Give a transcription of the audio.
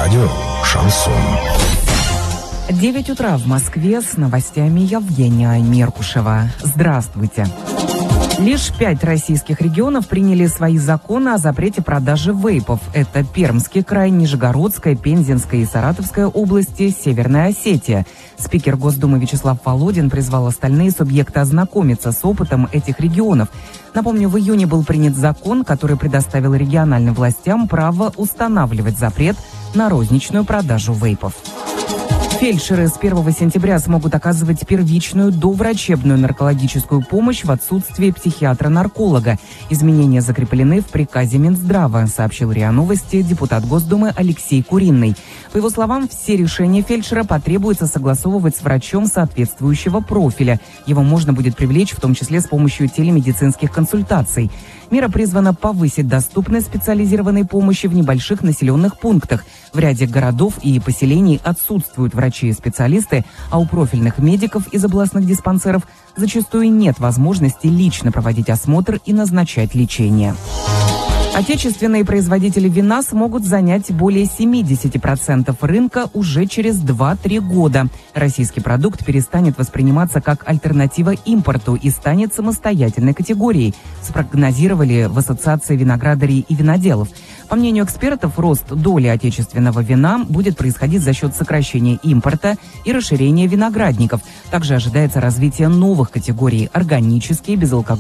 Радио «Шансон». 9 утра в Москве, с новостями Евгения Меркушева. Здравствуйте. Лишь 5 российских регионов приняли свои законы о запрете продажи вейпов. Это Пермский край, Нижегородская, Пензенская и Саратовская области, Северная Осетия. Спикер Госдумы Вячеслав Володин призвал остальные субъекты ознакомиться с опытом этих регионов. Напомню, в июне был принят закон, который предоставил региональным властям право устанавливать запрет на розничную продажу вейпов. Фельдшеры с 1 сентября смогут оказывать первичную доврачебную наркологическую помощь в отсутствии психиатра-нарколога. Изменения закреплены в приказе Минздрава, сообщил РИА Новости депутат Госдумы Алексей Куриный. По его словам, все решения фельдшера потребуется согласовывать с врачом соответствующего профиля. Его можно будет привлечь в том числе с помощью телемедицинских консультаций. Мера призвана повысить доступность специализированной помощи в небольших населенных пунктах. В ряде городов и поселений отсутствуют врачи и специалисты, а у профильных медиков из областных диспансеров зачастую нет возможности лично проводить осмотр и назначать лечение. Отечественные производители вина смогут занять более 70% рынка уже через 2-3 года. Российский продукт перестанет восприниматься как альтернатива импорту и станет самостоятельной категорией, спрогнозировали в Ассоциации виноградарей и виноделов. По мнению экспертов, рост доли отечественного вина будет происходить за счет сокращения импорта и расширения виноградников. Также ожидается развитие новых категорий – органические, безалкогольные,